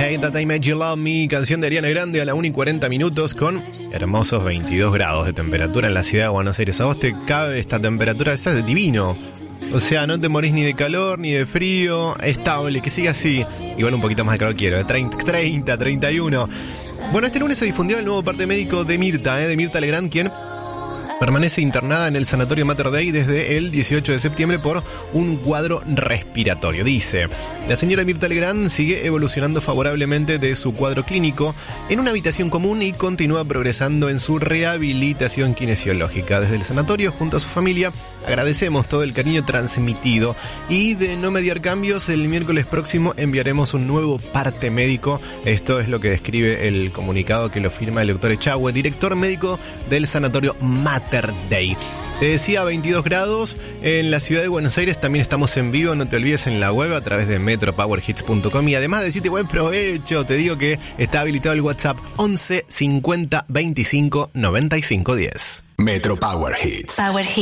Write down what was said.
Hey That I Made You Love Me, canción de Ariana Grande a la 1:40 con hermosos 22 grados de temperatura en la ciudad de Buenos Aires. A vos te cabe esta temperatura, es divino. O sea, no te morís ni de calor ni de frío, estable, que siga así. Igual un poquito más de calor quiero, de 30, 31. Bueno, este lunes se difundió el nuevo parte médico de Mirta Legrand, quien permanece internada en el Sanatorio Mater Dei desde el 18 de septiembre por un cuadro respiratorio. Dice, la señora Mirta Legrand sigue evolucionando favorablemente de su cuadro clínico en una habitación común y continúa progresando en su rehabilitación kinesiológica. Desde el sanatorio, junto a su familia, agradecemos todo el cariño transmitido y de no mediar cambios, el miércoles próximo enviaremos un nuevo parte médico. Esto es lo que describe el comunicado que lo firma el doctor Echagüe, director médico del Sanatorio Mater Dei. Te decía 22 grados en la ciudad de Buenos Aires. También estamos en vivo, no te olvides, en la web a través de metropowerhits.com. Y además de decirte buen provecho, te digo que está habilitado el WhatsApp 11 50 25 95 10. Metro Power Hits. Power Hits.